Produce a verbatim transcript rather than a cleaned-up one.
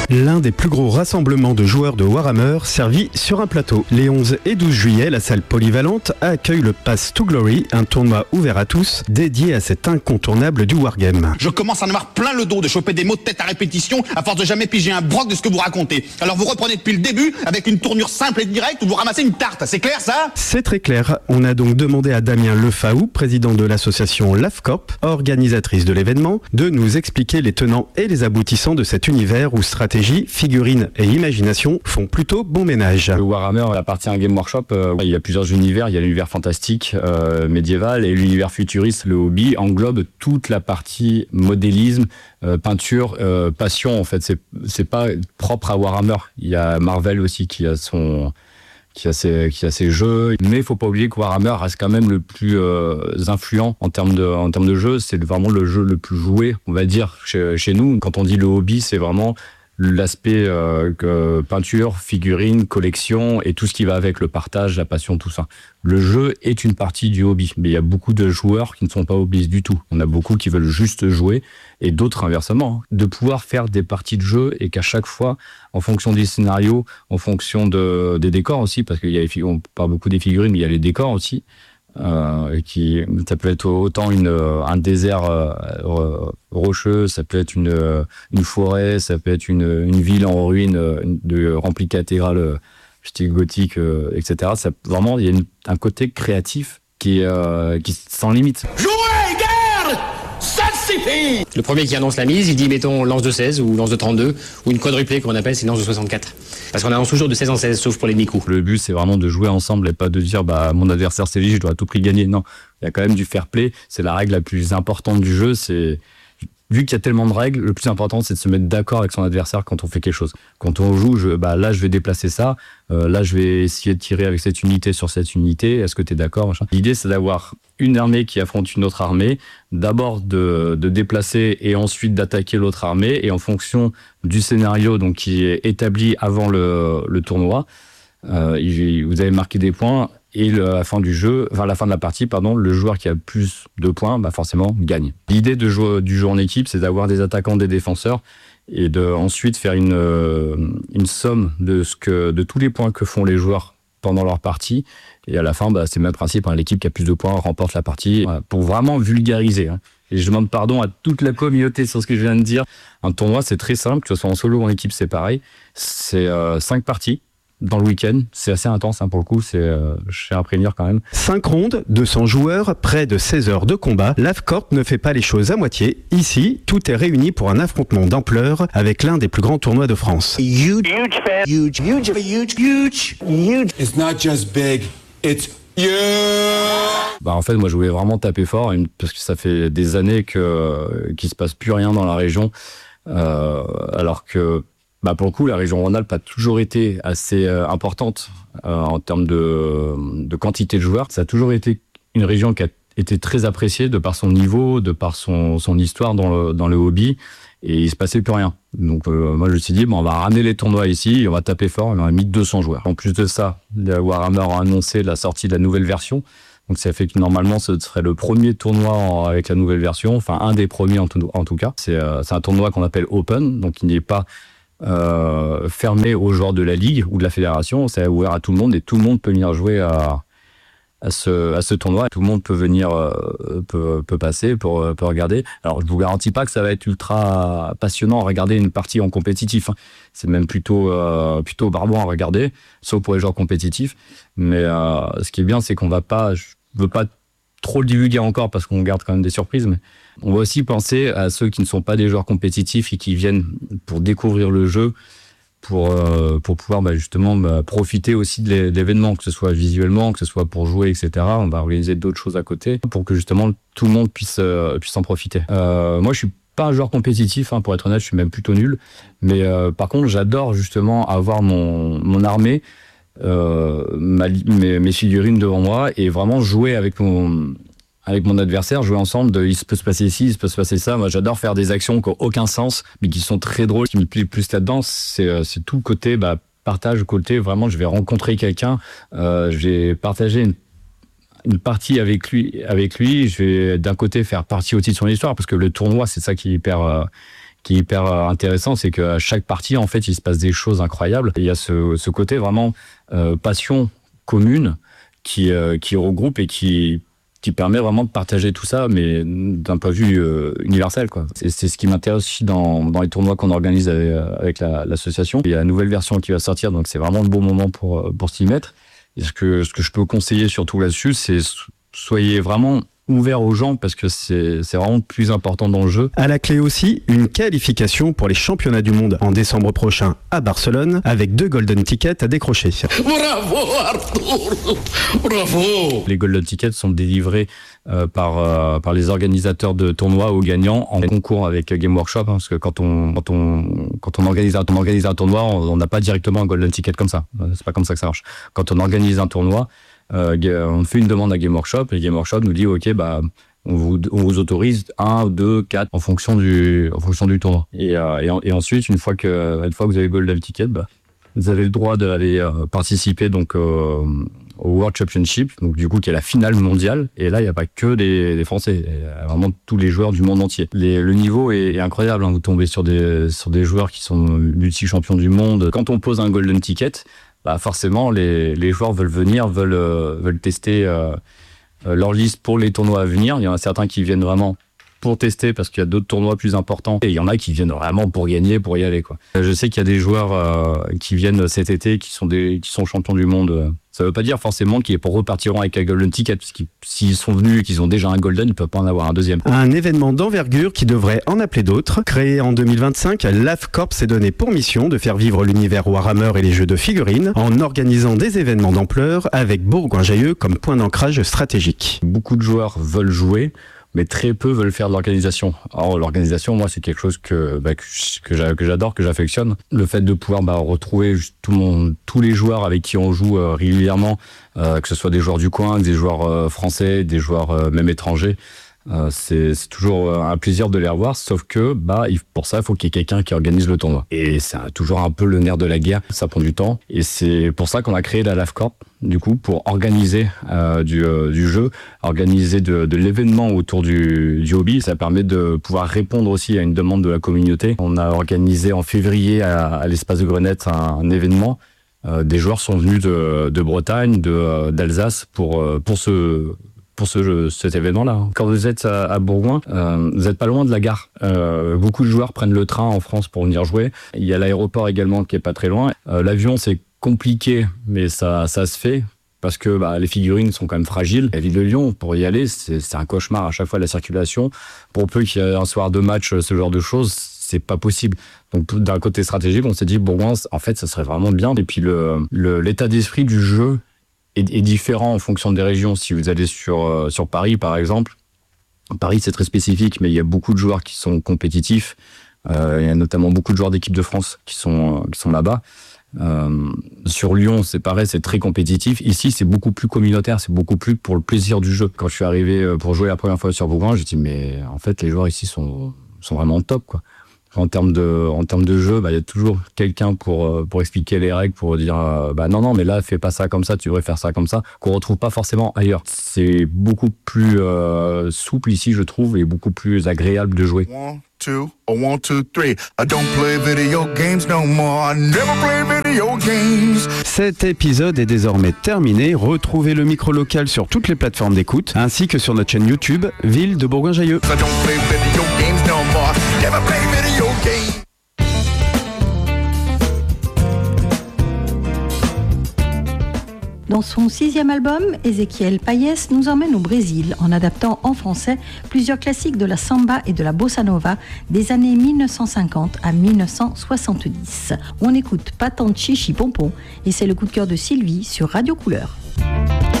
L'un des plus gros rassemblements de joueurs de Warhammer servi sur un plateau. Les onze et douze juillet, la salle polyvalente accueille le Path to Glory, un tournoi ouvert à tous, dédié à cet incontournable du wargame. Je commence à en avoir plein le dos de choper des mots de tête à répétition à force de jamais piger un broc de ce que vous racontez. Alors vous reprenez depuis le début avec une tournure simple et directe où vous ramassez une tarte, c'est clair ça ? C'est très clair. On a donc demandé à Damien Lefaou, président de l'association LAFCorp, organisatrice de l'événement, de nous expliquer les tenants et les aboutissants de cet univers où stratégie, figurines et imagination font plutôt bon ménage. Le Warhammer appartient à Game Workshop. Euh, il y a plusieurs univers. Il y a l'univers fantastique, euh, médiéval, et l'univers futuriste. Le hobby englobe toute la partie modélisme, euh, peinture, euh, passion. En fait, c'est c'est pas propre à Warhammer. Il y a Marvel aussi qui a son qui a ses qui a ses jeux, mais il faut pas oublier que Warhammer reste quand même le plus euh, influent en termes de en termes de jeu. C'est vraiment le jeu le plus joué, on va dire, chez, chez nous. Quand on dit le hobby, c'est vraiment l'aspect euh, que, peinture, figurine, collection et tout ce qui va avec, le partage, la passion, tout ça. Le jeu est une partie du hobby, mais il y a beaucoup de joueurs qui ne sont pas hobbyistes du tout. On a beaucoup qui veulent juste jouer et d'autres inversement. Hein. De pouvoir faire des parties de jeu et qu'à chaque fois, en fonction des scénarios, en fonction de, des décors aussi, parce qu'il y a, on parle beaucoup des figurines, mais il y a les décors aussi. Euh, qui, ça peut être autant une, un désert euh, rocheux, ça peut être une, une forêt, ça peut être une, une ville en ruine, de remplie de cathédrales style gothique, euh, et cetera. Ça, vraiment, il y a une, un côté créatif qui est euh, qui sans limite. Jouez, garde, ça suffit. Le premier qui annonce la mise, il dit mettons lance de seize ou lance de trente-deux ou une quadruplée qu'on appelle, c'est une lance de soixante-quatre. Parce qu'on annonce toujours de seize en seize, sauf pour les demi-coups. Le but, c'est vraiment de jouer ensemble et pas de dire bah mon adversaire c'est lui, je dois à tout prix gagner. Non, il y a quand même du fair play. C'est la règle la plus importante du jeu. C'est vu qu'il y a tellement de règles, le plus important c'est de se mettre d'accord avec son adversaire quand on fait quelque chose. Quand on joue, je, bah là je vais déplacer ça, euh, là je vais essayer de tirer avec cette unité sur cette unité. Est-ce que tu es d'accord, machin. L'idée c'est d'avoir une armée qui affronte une autre armée, d'abord de, de déplacer et ensuite d'attaquer l'autre armée, et en fonction du scénario donc qui est établi avant le, le tournoi, euh, il, vous avez marqué des points. Et le, à la fin du jeu, enfin à la fin de la partie, pardon, le joueur qui a plus de points, bah forcément gagne. L'idée de jouer, du jeu en équipe, c'est d'avoir des attaquants, des défenseurs, et de ensuite faire une euh, une somme de ce que de tous les points que font les joueurs pendant leur partie. Et à la fin, bah c'est le même principe. Hein, l'équipe qui a plus de points remporte la partie. Voilà, pour vraiment vulgariser. Hein. Et je demande pardon à toute la communauté sur ce que je viens de dire. Un tournoi, c'est très simple, que ce soit en solo ou en équipe, c'est pareil. C'est euh, cinq parties. Dans le week-end, c'est assez intense hein, pour le coup, c'est, euh, je tiens à prévenir quand même. cinq rondes, deux cents joueurs, près de seize heures de combat. LAFCorp ne fait pas les choses à moitié. Ici, tout est réuni pour un affrontement d'ampleur avec l'un des plus grands tournois de France. Huge, huge fan. Huge, huge, huge, huge, huge. It's not just big, it's huge. Bah en fait, moi je voulais vraiment taper fort parce que ça fait des années que qu'il se passe plus rien dans la région, euh, alors que bah pour le coup, la région Rhône-Alpes a toujours été assez euh, importante euh, en termes de, de quantité de joueurs. Ça a toujours été une région qui a été très appréciée de par son niveau, de par son, son histoire dans le, dans le hobby, et il se passait plus rien. Donc euh, moi je me suis dit, bon, on va ramener les tournois ici, on va taper fort, et on a mis deux cents joueurs. En plus de ça, Warhammer a annoncé la sortie de la nouvelle version. Donc ça fait que normalement ce serait le premier tournoi en, avec la nouvelle version, enfin un des premiers en tout, en tout cas. C'est, euh, c'est un tournoi qu'on appelle Open, donc il n'est pas Euh, fermé aux joueurs de la ligue ou de la fédération, c'est ouvert à tout le monde et tout le monde peut venir jouer à, à, ce, à ce tournoi. Tout le monde peut venir, euh, peut, peut passer, peut, peut regarder. Alors je vous garantis pas que ça va être ultra passionnant à regarder une partie en compétitif. Hein. C'est même plutôt, euh, plutôt barbant à regarder, sauf pour les joueurs compétitifs. Mais euh, ce qui est bien, c'est qu'on va pas, je veux pas trop le divulguer encore parce qu'on garde quand même des surprises, mais on va aussi penser à ceux qui ne sont pas des joueurs compétitifs et qui viennent pour découvrir le jeu, pour euh, pour pouvoir bah, justement bah, profiter aussi de l'événement, que ce soit visuellement, que ce soit pour jouer, et cetera. On va organiser d'autres choses à côté pour que justement tout le monde puisse euh, puisse en profiter. Euh, moi, je suis pas un joueur compétitif, hein, pour être honnête, je suis même plutôt nul. Mais euh, par contre, j'adore justement avoir mon mon armée, euh, ma, mes, mes figurines devant moi et vraiment jouer avec mon avec mon adversaire, jouer ensemble, de, il peut se passer ici, il peut se passer ça. Moi, j'adore faire des actions qui n'ont aucun sens, mais qui sont très drôles. Ce qui me plaît plus là-dedans, c'est, c'est tout le côté bah, partage, le côté vraiment, je vais rencontrer quelqu'un, euh, je vais partager une, une partie avec lui, avec lui. Je vais d'un côté faire partie aussi de son histoire, parce que le tournoi, c'est ça qui est hyper, euh, qui est hyper intéressant, c'est qu'à chaque partie, en fait, il se passe des choses incroyables. Et il y a ce, ce côté vraiment euh, passion commune qui, euh, qui regroupe et qui, qui permet vraiment de partager tout ça, mais d'un point de vue euh, universel, quoi. C'est, c'est ce qui m'intéresse aussi dans, dans les tournois qu'on organise avec, avec la, l'association. Il y a une nouvelle version qui va sortir, donc c'est vraiment le bon moment pour, pour s'y mettre. Et ce que, ce que je peux conseiller surtout là-dessus, c'est soyez vraiment ouvert aux gens parce que c'est, c'est vraiment le plus important dans le jeu. À la clé aussi, une qualification pour les championnats du monde en décembre prochain à Barcelone avec deux golden tickets à décrocher. Bravo Arthur, bravo. Les golden tickets sont délivrés euh, par, euh, par les organisateurs de tournois aux gagnants en concours avec Game Workshop, hein, parce que quand on, quand on, quand on, organise, un, on organise un tournoi, on n'a pas directement un golden ticket comme ça. C'est pas comme ça que ça marche. Quand on organise un tournoi, Euh, on fait une demande à Game Workshop et Game Workshop nous dit ok bah on vous, on vous autorise un, deux, quatre en fonction du en fonction du tournoi et, euh, et, et ensuite une fois que une fois que vous avez Golden Ticket bah, vous avez le droit d'aller euh, participer donc euh, au World Championship, donc du coup qui est la finale mondiale, et là il n'y a pas que des, des Français, il y a vraiment tous les joueurs du monde entier. Les, le niveau est, est incroyable, hein. Vous tombez sur des sur des joueurs qui sont multi-champions du monde. Quand on pose un Golden Ticket, bah forcément les, les joueurs veulent venir, veulent, euh, veulent tester euh, leur liste pour les tournois à venir. Il y en a certains qui viennent vraiment pour tester parce qu'il y a d'autres tournois plus importants, et il y en a qui viennent vraiment pour gagner, pour y aller, quoi. Je sais qu'il y a des joueurs euh, qui viennent cet été qui sont des qui sont champions du monde. Ça veut pas dire forcément qu'ils repartiront avec un golden ticket, parce que s'ils sont venus et qu'ils ont déjà un golden, ils peuvent pas en avoir un deuxième. Un événement d'envergure qui devrait en appeler d'autres. Créé en deux mille vingt-cinq, LAFCorp s'est donné pour mission de faire vivre l'univers Warhammer et les jeux de figurines en organisant des événements d'ampleur avec Bourgoin-Jallieu comme point d'ancrage stratégique. Beaucoup de joueurs veulent jouer, mais très peu veulent faire de l'organisation. Alors l'organisation, moi, c'est quelque chose que bah, que, que j'adore, que j'affectionne. Le fait de pouvoir bah, retrouver tout le monde, tous les joueurs avec qui on joue euh, régulièrement, euh, que ce soit des joueurs du coin, des joueurs euh, français, des joueurs euh, même étrangers, euh, c'est, c'est toujours un plaisir de les revoir. Sauf que bah, pour ça, il faut qu'il y ait quelqu'un qui organise le tournoi. Et c'est toujours un peu le nerf de la guerre. Ça prend du temps. Et c'est pour ça qu'on a créé la LAFCorp, du coup, pour organiser euh, du, euh, du jeu, organiser de, de l'événement autour du, du hobby. Ça permet de pouvoir répondre aussi à une demande de la communauté. On a organisé en février à, à l'espace de Grenette un, un événement. Euh, des joueurs sont venus de, de Bretagne, de, d'Alsace pour, pour ce... pour ce, cet événement-là. Quand vous êtes à, à Bourgoin, euh, vous n'êtes pas loin de la gare. Euh, beaucoup de joueurs prennent le train en France pour venir jouer. Il y a l'aéroport également qui est pas très loin. Euh, l'avion, c'est compliqué, mais ça, ça se fait parce que bah, les figurines sont quand même fragiles. La ville de Lyon, pour y aller, c'est, c'est un cauchemar à chaque fois la circulation. Pour peu qu'il y ait un soir de match, ce genre de choses, c'est pas possible. Donc d'un côté stratégique, on s'est dit Bourgoin, en fait, ça serait vraiment bien. Et puis le, le, l'état d'esprit du jeu est, est différent en fonction des régions. Si vous allez sur, euh, sur Paris, par exemple, Paris, c'est très spécifique, mais il y a beaucoup de joueurs qui sont compétitifs. Euh, il y a notamment beaucoup de joueurs d'équipe de France qui sont, euh, qui sont là-bas. Euh, sur Lyon, c'est pareil, c'est très compétitif. Ici, c'est beaucoup plus communautaire, c'est beaucoup plus pour le plaisir du jeu. Quand je suis arrivé pour jouer la première fois sur Bourgoin, j'ai dit, mais en fait, les joueurs ici sont, sont vraiment top, quoi. En termes de, en termes de jeu, bah, y a toujours quelqu'un pour, pour expliquer les règles, pour dire, bah, non, non, mais là, fais pas ça comme ça, tu devrais faire ça comme ça, qu'on retrouve pas forcément ailleurs. C'est beaucoup plus euh, souple ici, je trouve, et beaucoup plus agréable de jouer. One, two, one, two, three. I don't play video games no more. I never play video games. Cet épisode est désormais terminé. Retrouvez le micro local sur toutes les plateformes d'écoute, ainsi que sur notre chaîne YouTube, Ville de Bourgoin-Jallieu. I don't play video games no more. Never play video games. Dans son sixième album, Ezequiel Payès nous emmène au Brésil en adaptant en français plusieurs classiques de la samba et de la bossa nova des années mille neuf cent cinquante à mille neuf cent soixante-dix. On écoute Patente Chichi Pompon et c'est le coup de cœur de Sylvie sur Radio Couleur.